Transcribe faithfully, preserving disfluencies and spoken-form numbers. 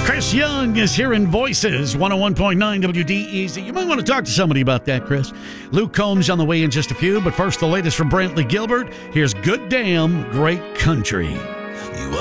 Chris Young is hearing Voices, one oh one point nine W D E Z. You might want to talk to somebody about that, Chris. Luke Combs on the way in just a few, but first the latest from Brantley Gilbert. Here's Good Damn Great Country.